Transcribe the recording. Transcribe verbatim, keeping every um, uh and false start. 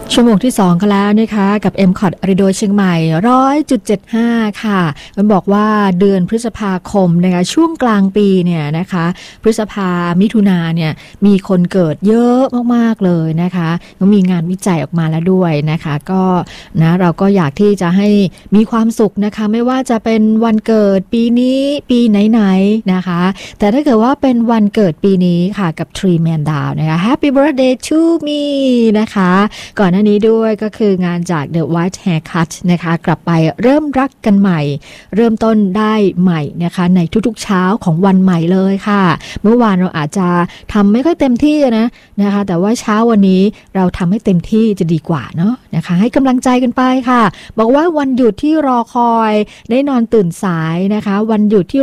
ชั่วโมงที่สองกันแล้วนะคะกับ เอ็ม คอท Radio เชียงใหม่ หนึ่งร้อยจุดเจ็ดห้า ค่ะมันบอกว่าเดือนพฤษภาคมนะคะช่วงกลางปีเนี่ยนะคะพฤษภามิถุนาเนี่ยมีคนเกิดเยอะมากๆเลยนะคะก็มีงานวิจัยออกมาแล้วด้วยนะคะก็นะเราก็อยากที่จะให้มีความสุขนะคะไม่ว่าจะเป็นวันเกิดปีนี้ปีไหนๆนะคะแต่ถ้าเกิดว่าเป็นวันเกิดปีนี้ค่ะกับ Three Man Down นะคะ Happy Birthday to me นะคะก่อนหน้านี้ด้วยก็คืองานจาก The White Haircut นะคะกลับไปเริ่มรักกันใหม่เริ่มต้นได้ใหม่นะคะในทุกๆเช้าของวันใหม่เลยค่ะเมื่อวานเราอาจจะทำไม่ค่อยเต็มที่นะนะคะแต่ว่าเช้าวันนี้เราทำให้เต็มที่จะดีกว่าเนาะนะคะให้กำลังใจกันไปค่ะบอกว่าวันหยุดที่รอคอยได้นอนตื่นสายนะคะวันหยุดที่